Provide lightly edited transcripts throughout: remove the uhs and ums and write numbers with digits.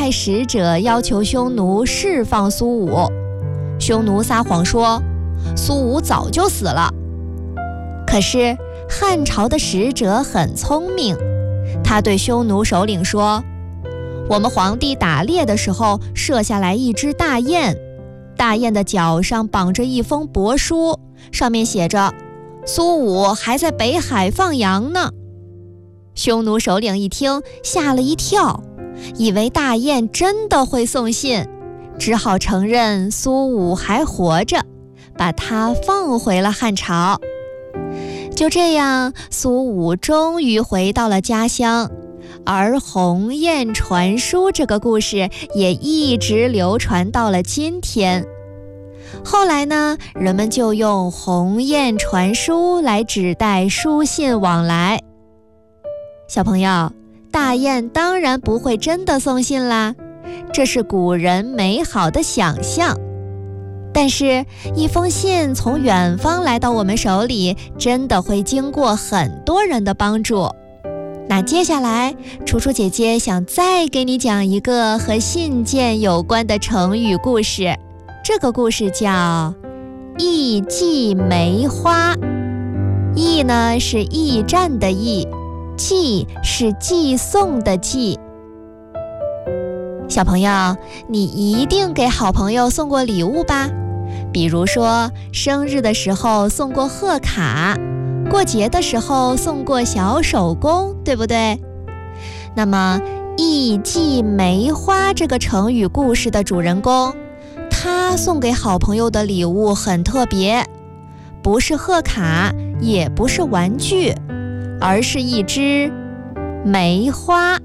派使者要求匈奴释放苏武。匈奴撒谎说苏武早就死了。可是汉朝的使者很聪明，他对匈奴首领说，我们皇帝打猎的时候射下来一只大雁，大雁的脚上绑着一封帛书，上面写着苏武还在北海放羊呢。匈奴首领一听吓了一跳，以为大雁真的会送信，只好承认苏武还活着，把他放回了汉朝。就这样，苏武终于回到了家乡，而鸿雁传书这个故事也一直流传到了今天。后来呢，人们就用鸿雁传书来指代书信往来。小朋友，大雁当然不会真的送信啦，这是古人美好的想象。但是一封信从远方来到我们手里，真的会经过很多人的帮助。那接下来，楚楚姐姐想再给你讲一个和信件有关的成语故事。这个故事叫驿寄梅花。驿呢是驿站的驿，寄是寄送的寄。小朋友，你一定给好朋友送过礼物吧？比如说生日的时候送过贺卡，过节的时候送过小手工，对不对？那么驿寄梅花这个成语故事的主人公，他送给好朋友的礼物很特别，不是贺卡，也不是玩具，而是一枝梅花。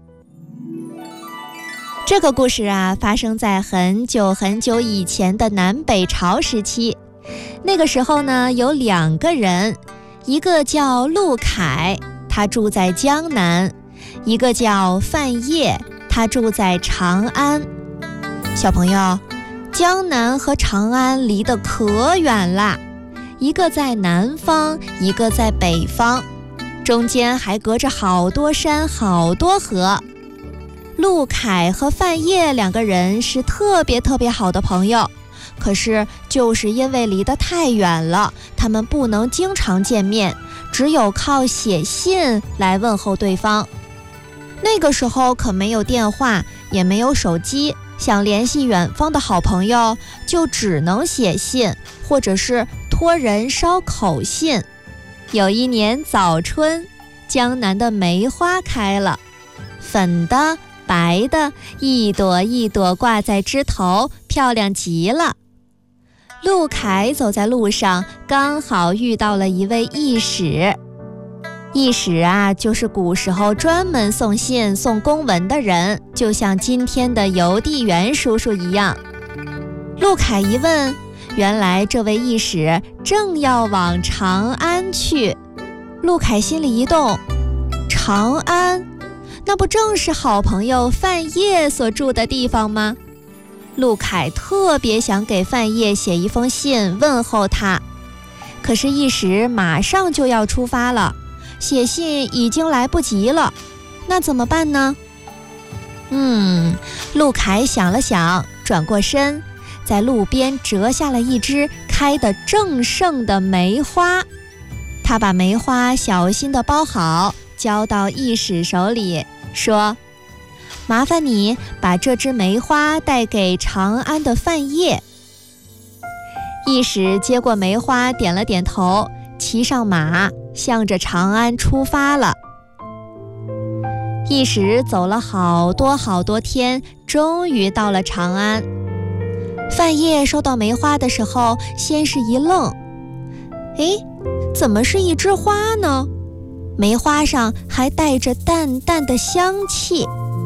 这个故事啊，发生在很久很久以前的南北朝时期。那个时候呢，有2个人，一个叫陆凯，他住在江南；一个叫范晔，他住在长安。小朋友，江南和长安离得可远啦，一个在南方，一个在北方，中间还隔着好多山，好多河。陆凯和范晔2个人是特别好的朋友，可是就是因为离得太远了，他们不能经常见面，只有靠写信来问候对方。那个时候可没有电话，也没有手机，想联系远方的好朋友，就只能写信，或者是托人捎口信。有一年早春，江南的梅花开了，粉的白的，一朵一朵挂在枝头，漂亮极了。陆凯走在路上，刚好遇到了一位驿使。驿使啊，就是古时候专门送信送公文的人，就像今天的邮递员叔叔一样。陆凯一问，原来这位驿使正要往长安去。陆凯心里一动，长安，那不正是好朋友范晔所住的地方吗？陆凯特别想给范晔写一封信问候他，可是驿使马上就要出发了，写信已经来不及了，那怎么办呢？陆凯想了想，转过身，在路边折下了一枝开得正盛的梅花。他把梅花小心地包好，交到驿使手里，说：麻烦你把这枝梅花带给长安的范晔。驿使接过梅花，点了点头，骑上马，向着长安出发了。驿使走了好多天，终于到了长安。范晔收到梅花的时候，先是一愣，怎么是一枝花呢？梅花上还带着淡淡的香气。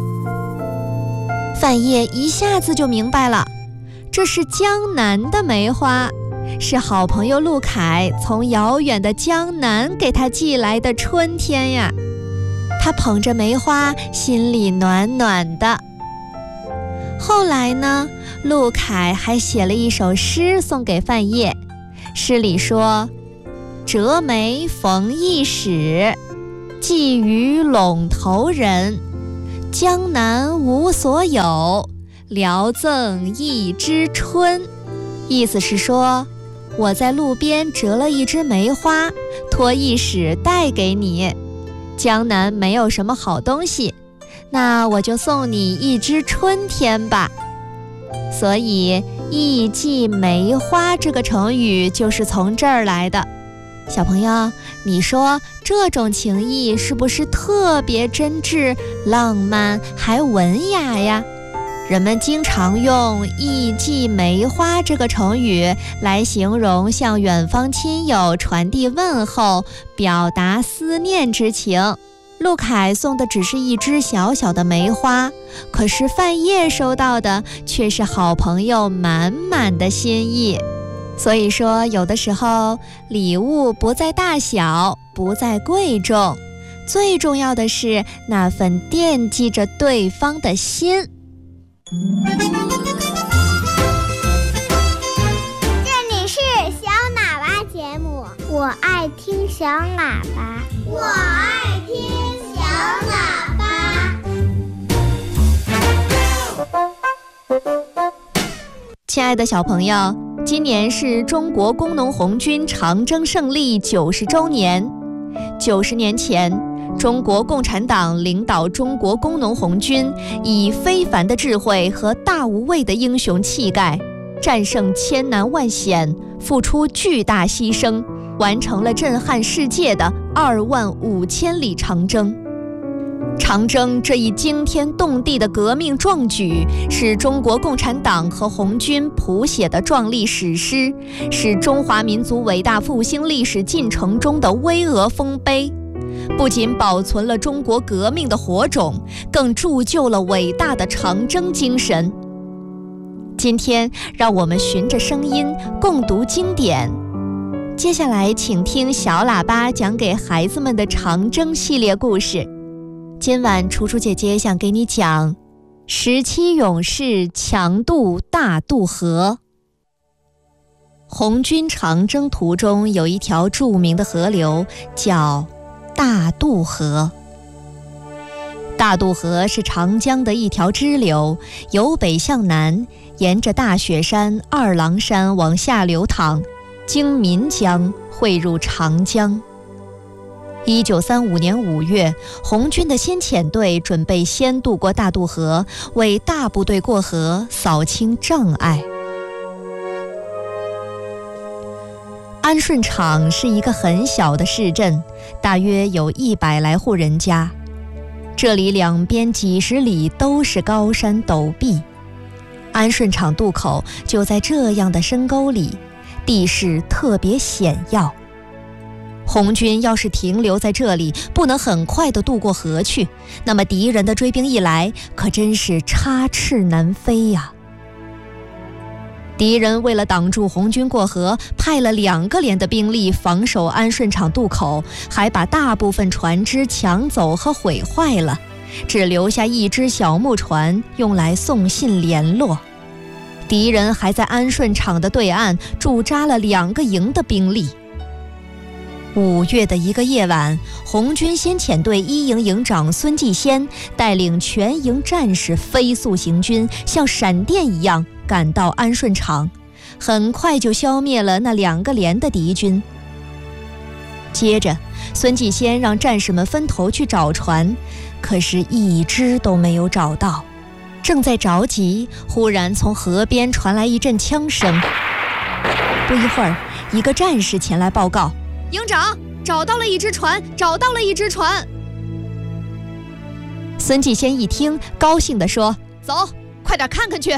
范晔一下子就明白了，这是江南的梅花，是好朋友陆凯从遥远的江南给他寄来的春天呀。他捧着梅花，心里暖暖的。后来呢，陆凯还写了一首诗送给范晔，诗里说：折梅逢驿使，寄与陇头人， 江南无所有，聊赠一枝春。意思是说，我在路边折了一枝梅花，托一使带给你。江南没有什么好东西，那我就送你一枝春天吧。所以一季梅花这个成语就是从这儿来的。小朋友，你说这种情谊是不是特别真挚、浪漫还文雅呀？人们经常用一季梅花这个成语来形容向远方亲友传递问候，表达思念之情。陆凯送的只是一枝小小的梅花，可是范晔收到的却是好朋友满满的心意。所以说，有的时候礼物不在大小，不在贵重，最重要的是那份惦记着对方的心。 这里是小喇叭节目，我爱听小喇叭，我爱听小喇叭。 亲爱的小朋友，今年是中国工农红军长征胜利90周年。90年前，中国共产党领导中国工农红军，以非凡的智慧和大无畏的英雄气概，战胜千难万险，付出巨大牺牲，完成了震撼世界的25000里长征。长征这一惊天动地的革命壮举，是中国共产党和红军谱写的壮丽史诗，是中华民族伟大复兴历史进程中的巍峨丰碑。不仅保存了中国革命的火种，更铸就了伟大的长征精神。今天，让我们循着声音共读经典。接下来，请听小喇叭讲给孩子们的长征系列故事。今晚楚楚姐姐想给你讲17勇士强渡大渡河。红军长征途中有一条著名的河流叫大渡河。大渡河是长江的一条支流，由北向南，沿着大雪山、二郎山往下流淌，经岷江汇入长江。1935年5月，红军的先遣队准备先渡过大渡河，为大部队过河扫清障碍。安顺场是一个很小的市镇，大约有100来户人家。这里两边几十里都是高山陡壁，安顺场渡口就在这样的深沟里，地势特别险要。红军要是停留在这里，不能很快地渡过河去，那么敌人的追兵一来，可真是插翅难飞呀。敌人为了挡住红军过河，派了2个连的兵力防守安顺场渡口，还把大部分船只抢走和毁坏了，只留下一只小木船用来送信联络。敌人还在安顺场的对岸驻扎了2个营的兵力。5月的一个夜晚，红军先遣队1营营长孙继先带领全营战士飞速行军，像闪电一样赶到安顺场，很快就消灭了那2个连的敌军。接着，孙继先让战士们分头去找船，可是一只都没有找到。正在着急，忽然从河边传来一阵枪声。不一会儿，一个战士前来报告：营长，找到了一只船，找到了一只船。孙继先一听，高兴地说：走，快点看看去。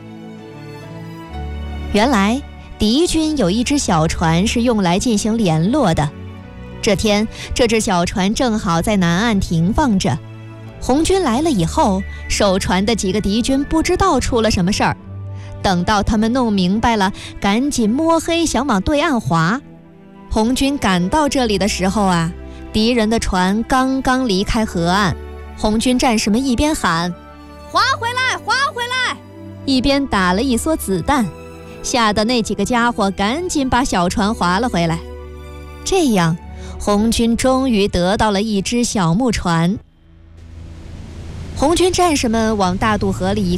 原来敌军有一只小船是用来进行联络的。这天，这只小船正好在南岸停放着。红军来了以后，守船的几个敌军不知道出了什么事儿，等到他们弄明白了，赶紧摸黑想往对岸划。红军赶到这里的时候啊，敌人的船刚刚离开河岸。红军战士们一边喊划回来划回来，一边打了一梭子弹，吓得那几个家伙赶紧把小船划了回来。这样，红军终于得到了一只小木船。 红军战士们往大渡河里一